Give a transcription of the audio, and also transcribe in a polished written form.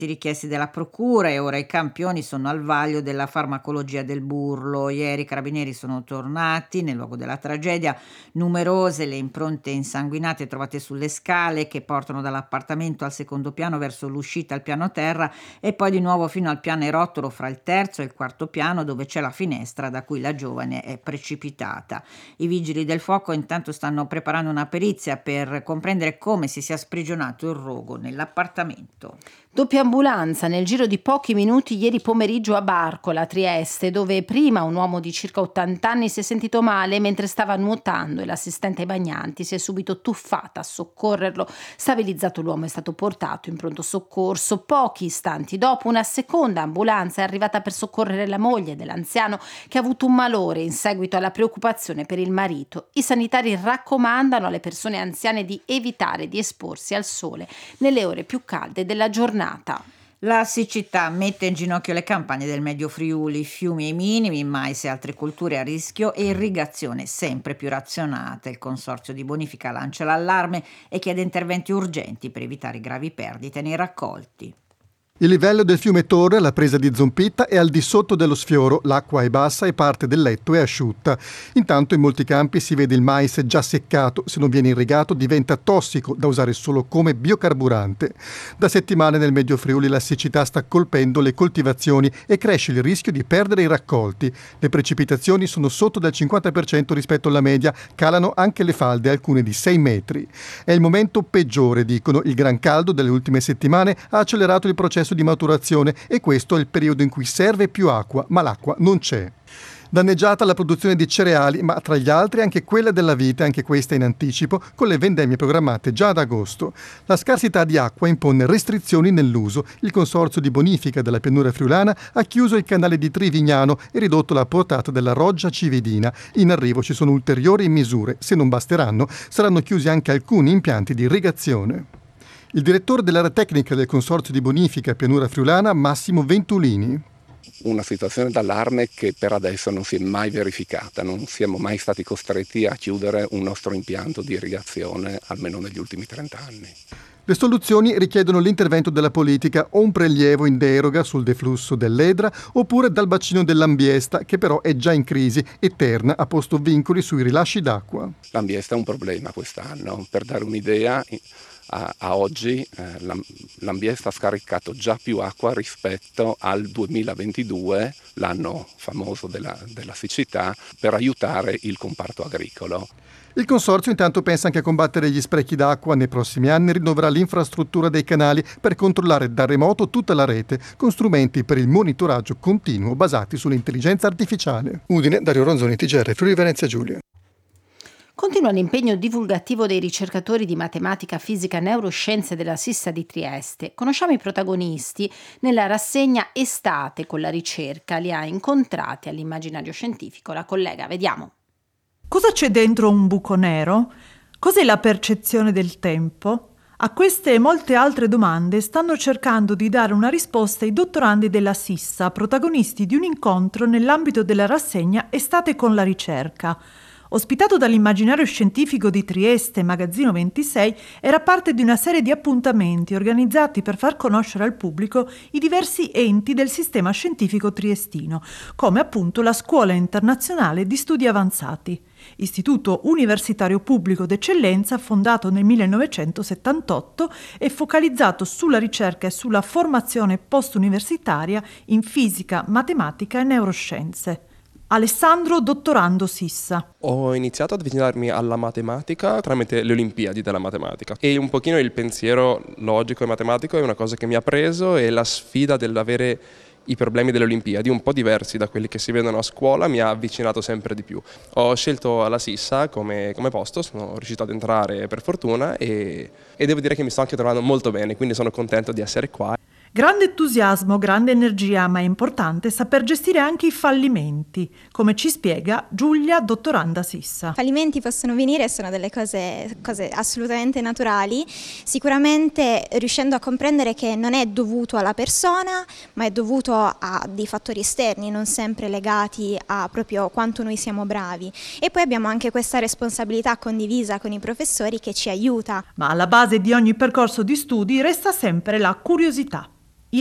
richiesti della procura e ora i campioni sono al vaglio della farmacologia del burlo. Ieri i carabinieri sono tornati nel luogo della tragedia, numerose le impronte insanguinate trovate sulle scale che portano dall'appartamento al secondo piano verso l'uscita al piano terra e poi di nuovo fino al pianerottolo fra il terzo e il quarto piano dove c'è la finestra da cui la giovane è precipitata. I vigili del fuoco intanto stanno preparando una perizia per comprendere come si sia sprigionato il rogo nell'appartamento. Doppia ambulanza nel giro di pochi minuti ieri pomeriggio a Barcola, Trieste, dove prima un uomo di circa 80 anni si è sentito male mentre stava nuotando e l'assistente ai bagnanti si è subito tuffata a soccorrerlo. Stabilizzato l'uomo è stato portato in pronto soccorso. Pochi istanti dopo una seconda ambulanza è arrivata per soccorrere la moglie dell'anziano che ha avuto un malore in seguito alla preoccupazione per il marito. I sanitari raccomandano alle persone anziane di evitare di esporsi al sole nelle ore più calde della giornata. La siccità mette in ginocchio le campagne del Medio Friuli, fiumi ai minimi, mais e altre colture a rischio e irrigazione sempre più razionata. Il consorzio di bonifica lancia l'allarme e chiede interventi urgenti per evitare gravi perdite nei raccolti. Il livello del fiume Torre alla presa di Zompitta è al di sotto dello sfioro, l'acqua è bassa e parte del letto è asciutta. Intanto in molti campi si vede il mais già seccato, se non viene irrigato diventa tossico da usare solo come biocarburante. Da settimane nel Medio Friuli la siccità sta colpendo le coltivazioni e cresce il rischio di perdere i raccolti. Le precipitazioni sono sotto del 50% rispetto alla media, calano anche le falde, alcune di 6 metri. È il momento peggiore, dicono. Il gran caldo delle ultime settimane ha accelerato il processo di maturazione e questo è il periodo in cui serve più acqua, ma l'acqua non c'è. Danneggiata la produzione di cereali, ma tra gli altri anche quella della vite, anche questa in anticipo, con le vendemmie programmate già ad agosto. La scarsità di acqua impone restrizioni nell'uso. Il consorzio di bonifica della pianura friulana ha chiuso il canale di Trivignano e ridotto la portata della Roggia Cividina. In arrivo ci sono ulteriori misure. Se non basteranno, saranno chiusi anche alcuni impianti di irrigazione. Il direttore dell'area tecnica del Consorzio di Bonifica Pianura Friulana, Massimo Ventulini. Una situazione d'allarme che per adesso non si è mai verificata, non siamo mai stati costretti a chiudere un nostro impianto di irrigazione, almeno negli ultimi 30 anni. Le soluzioni richiedono l'intervento della politica o un prelievo in deroga sul deflusso dell'Edra oppure dal bacino dell'Ambiesta, che però è già in crisi e Terna ha posto vincoli sui rilasci d'acqua. L'Ambiesta è un problema quest'anno. Per dare un'idea, a oggi l'Ambiesta ha scaricato già più acqua rispetto al 2022, l'anno famoso della siccità, per aiutare il comparto agricolo. Il Consorzio intanto pensa anche a combattere gli sprechi d'acqua. Nei prossimi anni rinnoverà l'infrastruttura dei canali per controllare da remoto tutta la rete con strumenti per il monitoraggio continuo basati sull'intelligenza artificiale. Udine, Dario Ronzoni, TGR, Friuli Venezia Giulia. Continua l'impegno divulgativo dei ricercatori di matematica, fisica e neuroscienze della Sissa di Trieste. Conosciamo i protagonisti nella rassegna Estate con la ricerca. Li ha incontrati all'immaginario scientifico la collega. Vediamo. Cosa c'è dentro un buco nero? Cos'è la percezione del tempo? A queste e molte altre domande stanno cercando di dare una risposta i dottorandi della Sissa, protagonisti di un incontro nell'ambito della rassegna Estate con la ricerca. Ospitato dall'immaginario scientifico di Trieste, Magazzino 26, era parte di una serie di appuntamenti organizzati per far conoscere al pubblico i diversi enti del sistema scientifico triestino, come appunto la Scuola Internazionale di Studi Avanzati, istituto universitario pubblico d'eccellenza fondato nel 1978 e focalizzato sulla ricerca e sulla formazione post-universitaria in fisica, matematica e neuroscienze. Alessandro Dottorando Sissa. Ho iniziato ad avvicinarmi alla matematica tramite le Olimpiadi della matematica e un pochino il pensiero logico e matematico è una cosa che mi ha preso e la sfida dell'avere i problemi delle Olimpiadi, un po' diversi da quelli che si vedono a scuola, mi ha avvicinato sempre di più. Ho scelto la Sissa come posto, sono riuscito ad entrare per fortuna e devo dire che mi sto anche trovando molto bene, quindi sono contento di essere qua. Grande entusiasmo, grande energia, ma è importante saper gestire anche i fallimenti, come ci spiega Giulia Dottoranda Sissa. Fallimenti possono venire, sono delle cose assolutamente naturali, sicuramente riuscendo a comprendere che non è dovuto alla persona, ma è dovuto a dei fattori esterni, non sempre legati a proprio quanto noi siamo bravi. E poi abbiamo anche questa responsabilità condivisa con i professori che ci aiuta. Ma alla base di ogni percorso di studi resta sempre la curiosità.